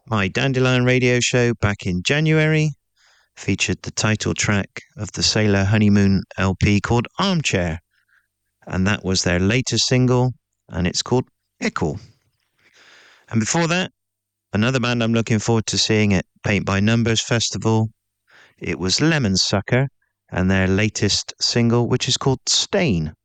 My Dandelion radio show back in January featured the title track of the Sailor Honeymoon LP called Armchair, and that was their latest single, and it's called Echo. And before that, another band I'm looking forward to seeing at Paint by Numbers Festival, it was Lemon Sucker and their latest single, which is called Stain.